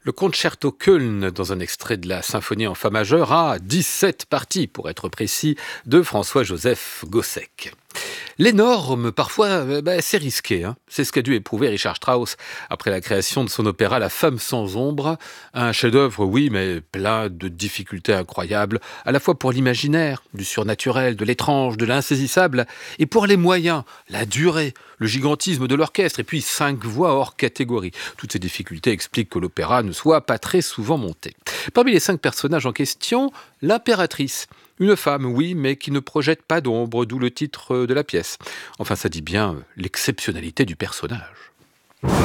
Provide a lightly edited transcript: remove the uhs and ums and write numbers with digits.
Le concerto Köln, dans un extrait de la symphonie en fa majeur, a 17 parties, pour être précis, de François-Joseph Gossec. Les normes, parfois, c'est risqué, hein. C'est ce qu'a dû éprouver Richard Strauss après la création de son opéra La Femme sans ombre. Un chef-d'œuvre, oui, mais plein de difficultés incroyables, à la fois pour l'imaginaire, du surnaturel, de l'étrange, de l'insaisissable, et pour les moyens, la durée, le gigantisme de l'orchestre, et puis 5 voix hors catégorie. Toutes ces difficultés expliquent que l'opéra ne soit pas très souvent monté. Parmi les 5 personnages en question, l'impératrice. Une femme, oui, mais qui ne projette pas d'ombre, d'où le titre de la pièce. Enfin, ça dit bien l'exceptionnalité du personnage.